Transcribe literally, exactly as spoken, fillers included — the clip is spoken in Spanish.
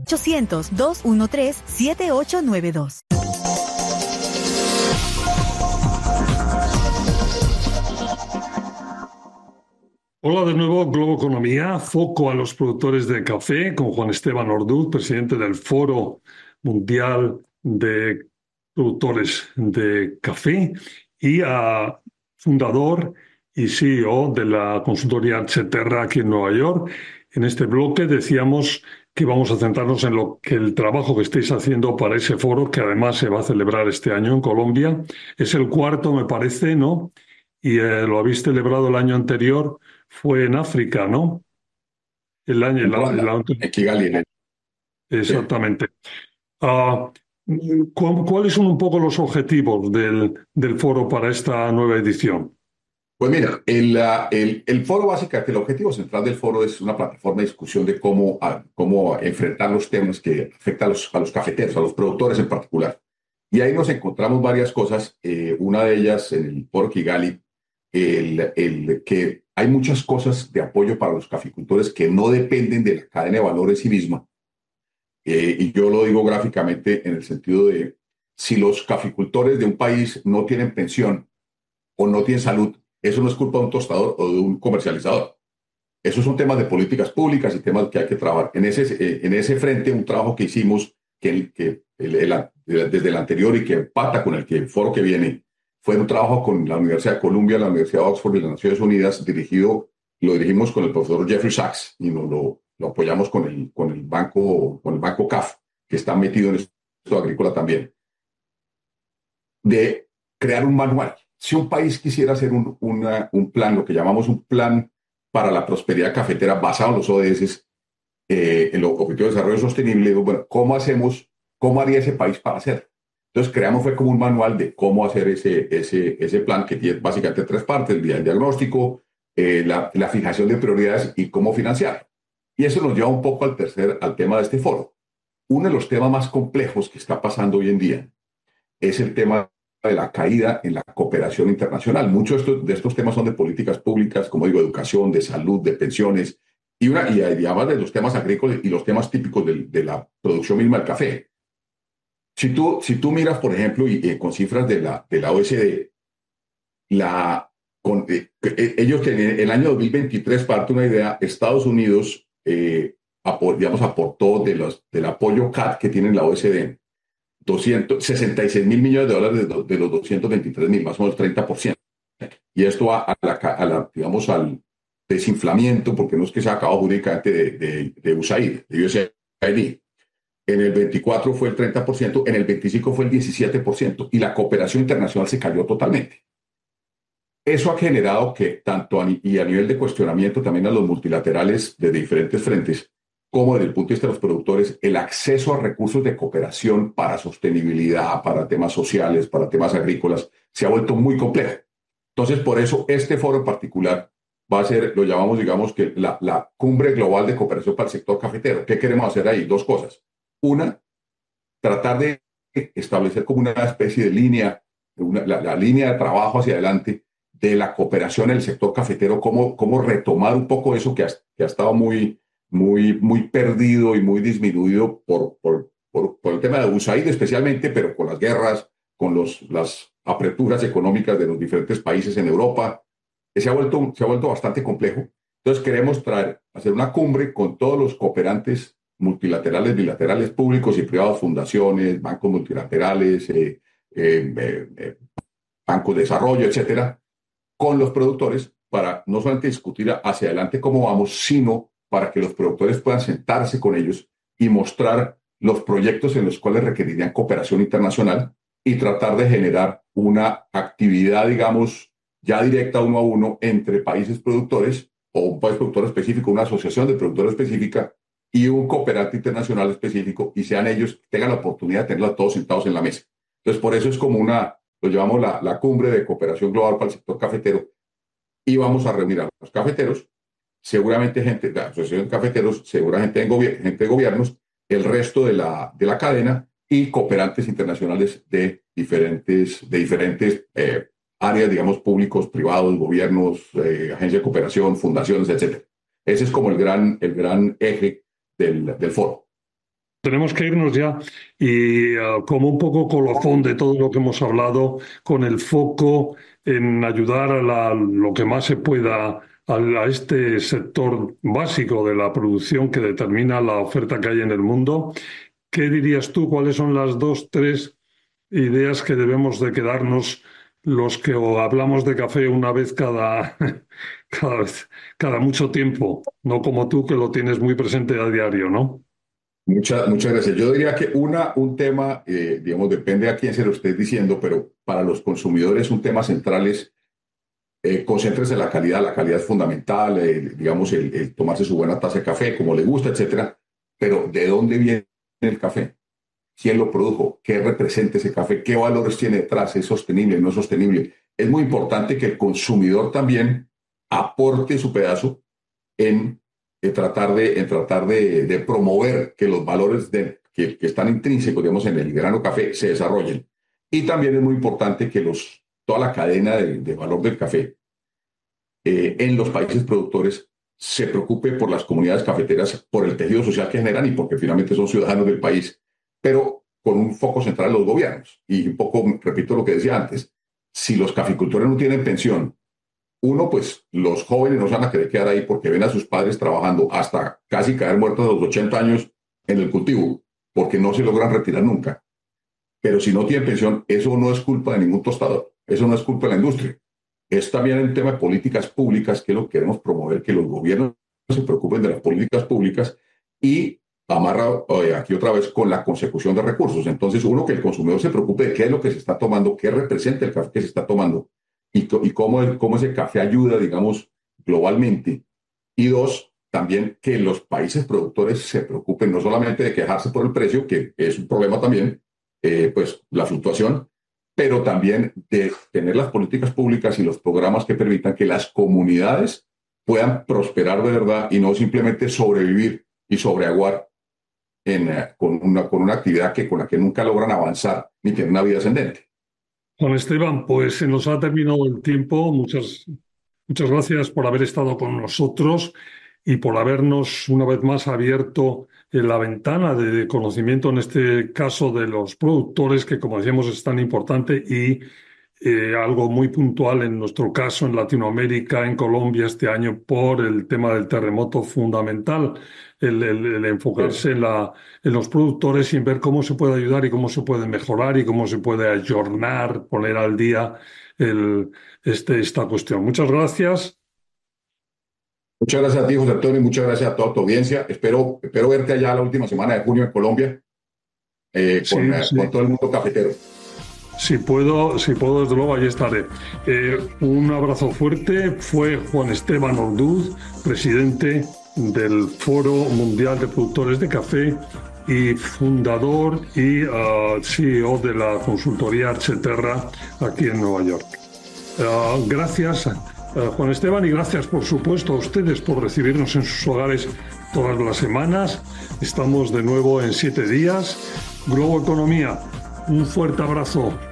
ochocientos, dos uno tres, siete ocho nueve dos. Hola de nuevo, Globo Economía, foco a los productores de café, con Juan Esteban Orduz, presidente del Foro Mundial de Productores de Café y a fundador y C E O de la consultoría Cheterra aquí en Nueva York. En este bloque decíamos que vamos a centrarnos en lo que el trabajo que estáis haciendo para ese foro, que además se va a celebrar este año en Colombia. Es el cuarto, me parece, ¿no? Y eh, lo habéis celebrado el año anterior. Fue en África, ¿no? El año, En el, Ruanda, el, en Kigali. En el, sí. exactamente. Ah, ¿cu- ¿cuáles son un poco los objetivos del, del foro para esta nueva edición? Pues mira, el, ah, el, el foro básicamente, el objetivo central del foro es una plataforma de discusión de cómo, ah, cómo enfrentar los temas que afectan a los, a los cafeteros, a los productores en particular. Y ahí nos encontramos varias cosas. Eh, una de ellas en el foro Kigali, el, el que hay muchas cosas de apoyo para los caficultores que no dependen de la cadena de valor en sí misma. Eh, y yo lo digo gráficamente en el sentido de si los caficultores de un país no tienen pensión o no tienen salud, eso no es culpa de un tostador o de un comercializador. Esos son temas de políticas públicas y temas que hay que trabajar. En ese, eh, en ese frente, un trabajo que hicimos que, el, que el, el, desde el anterior y que empata con el, que, el foro que viene, fue un trabajo con la Universidad de Columbia, la Universidad de Oxford y las Naciones Unidas, dirigido, lo dirigimos con el profesor Jeffrey Sachs y nos lo, lo apoyamos con el, con, el banco, con el banco C A F, que está metido en esto agrícola también, de crear un manual. Si un país quisiera hacer un, una, un plan, lo que llamamos un plan para la prosperidad cafetera basado en los O D S, eh, en los Objetivos de Desarrollo Sostenible, bueno, ¿cómo hacemos, cómo haría ese país para hacerlo? Entonces creamos fue como un manual de cómo hacer ese, ese, ese plan que tiene básicamente tres partes: el diagnóstico, eh, la, la fijación de prioridades y cómo financiar. Y eso nos lleva un poco al tercer, al tema de este foro. Uno de los temas más complejos que está pasando hoy en día es el tema de la caída en la cooperación internacional. Muchos de estos, de estos temas son de políticas públicas, como digo, educación, de salud, de pensiones, y, una, y además de los temas agrícolas y los temas típicos de, de la producción misma del café. Si tú, si tú miras, por ejemplo, y, eh, con cifras de la, de la O E C D, la, con, eh, eh, ellos que en el año dos mil veintitrés, para darte una idea, Estados Unidos eh, apor, digamos, aportó de los, del apoyo C A T que tiene la O E C D, doscientos sesenta y seis mil millones de dólares de, de los doscientos veintitrés mil, más o menos treinta por ciento. Y esto va a la, a la, digamos, al desinflamiento, porque no es que se ha acabado jurídicamente de, de, de U S A I D, de U S A I D. En el veinticuatro fue el treinta por ciento, en el veinticinco fue el diecisiete por ciento, y la cooperación internacional se cayó totalmente. Eso ha generado que, tanto a, y a nivel de cuestionamiento también a los multilaterales de diferentes frentes, como desde el punto de vista de los productores, el acceso a recursos de cooperación para sostenibilidad, para temas sociales, para temas agrícolas, se ha vuelto muy complejo. Entonces, por eso, este foro en particular va a ser, lo llamamos, digamos, que la, la cumbre global de cooperación para el sector cafetero. ¿Qué queremos hacer ahí? Dos cosas. Una, tratar de establecer como una especie de línea, una, la, la línea de trabajo hacia adelante de la cooperación en el sector cafetero, cómo, cómo retomar un poco eso que ha, que ha estado muy, muy, muy perdido y muy disminuido por, por, por, por el tema de U S A I D especialmente, pero con las guerras, con los, las aperturas económicas de los diferentes países en Europa, que se ha vuelto, se ha vuelto bastante complejo. Entonces queremos traer, hacer una cumbre con todos los cooperantes multilaterales, bilaterales, públicos y privados, fundaciones, bancos multilaterales, eh, eh, eh, eh, bancos de desarrollo, etcétera, con los productores para no solamente discutir hacia adelante cómo vamos, sino para que los productores puedan sentarse con ellos y mostrar los proyectos en los cuales requerirían cooperación internacional y tratar de generar una actividad, digamos, ya directa uno a uno entre países productores o un país productor específico, una asociación de productores específica y un cooperante internacional específico, y sean ellos, tengan la oportunidad de tenerlos todos sentados en la mesa. Entonces, por eso es como una, lo llamamos la, la cumbre de cooperación global para el sector cafetero, y vamos a reunir a los cafeteros, seguramente gente de la asociación de cafeteros, seguramente gente, gente de gobiernos, el resto de la, de la cadena y cooperantes internacionales de diferentes, de diferentes eh, áreas, digamos, públicos, privados, gobiernos, eh, agencias de cooperación, fundaciones, etcétera. Ese es como el gran, el gran eje del, del foro. Tenemos que irnos ya y uh, como un poco colofón de todo lo que hemos hablado, con el foco en ayudar a la- lo que más se pueda a, a este sector básico de la producción que determina la oferta que hay en el mundo. ¿Qué dirías tú? ¿Cuáles son las dos, tres ideas que debemos de quedarnos los que o hablamos de café una vez cada, cada vez, cada mucho tiempo? No como tú que lo tienes muy presente a diario, ¿no? Muchas, muchas gracias. Yo diría que una, un tema, eh, digamos, depende a quién se lo esté diciendo, pero para los consumidores un tema central es eh, concéntrese en la calidad. La calidad es fundamental, eh, digamos, el, el tomarse su buena taza de café, como le gusta, etcétera. Pero ¿de dónde viene el café? ¿Quién lo produjo? ¿Qué representa ese café? ¿Qué valores tiene detrás? ¿Es sostenible? ¿No es sostenible? Es muy importante que el consumidor también aporte su pedazo en, en tratar, de, en tratar de, de promover que los valores de, que, que están intrínsecos, digamos, en el grano café se desarrollen. Y también es muy importante que los, toda la cadena de, de valor del café eh, en los países productores se preocupe por las comunidades cafeteras, por el tejido social que generan y porque finalmente son ciudadanos del país, pero con un foco central en los gobiernos. Y un poco, repito lo que decía antes, si los caficultores no tienen pensión, uno, pues los jóvenes no se van a querer quedar ahí porque ven a sus padres trabajando hasta casi caer muertos a los ochenta años en el cultivo, porque no se logran retirar nunca. Pero si no tienen pensión, eso no es culpa de ningún tostador, eso no es culpa de la industria. Es también el tema de políticas públicas, que es lo que queremos promover, que los gobiernos se preocupen de las políticas públicas y amarra eh, aquí otra vez con la consecución de recursos. Entonces, uno, que el consumidor se preocupe de qué es lo que se está tomando, qué representa el café que se está tomando y, y cómo, cómo ese café ayuda, digamos, globalmente. Y dos, también que los países productores se preocupen no solamente de quejarse por el precio, que es un problema también, eh, pues la fluctuación, pero también de tener las políticas públicas y los programas que permitan que las comunidades puedan prosperar de verdad y no simplemente sobrevivir y sobreaguar en, uh, con, una, con una actividad que, con la que nunca logran avanzar ni tener una vida ascendente. Juan Esteban, pues se nos ha terminado el tiempo. Muchas, muchas gracias por haber estado con nosotros y por habernos una vez más abierto la ventana de conocimiento, en este caso de los productores, que como decíamos es tan importante y eh, algo muy puntual en nuestro caso en Latinoamérica, en Colombia este año, por el tema del terremoto fundamental, el, el, el enfocarse en, la, en los productores y en ver cómo se puede ayudar y cómo se puede mejorar y cómo se puede ayornar, poner al día el, este, esta cuestión. Muchas gracias. Muchas gracias a ti, José Antonio, y muchas gracias a toda tu audiencia. Espero, espero verte allá la última semana de junio en Colombia, eh, Sí, con, sí. con todo el mundo cafetero. Si puedo, si puedo, desde luego, allí estaré. Eh, un abrazo fuerte. Fue Juan Esteban Orduz, presidente del Foro Mundial de Productores de Café y fundador y uh, C E O de la consultoría Archeterra aquí en Nueva York. Uh, gracias, uh, Juan Esteban, y gracias, por supuesto, a ustedes por recibirnos en sus hogares todas las semanas. Estamos de nuevo en siete días. Globo Economía, un fuerte abrazo.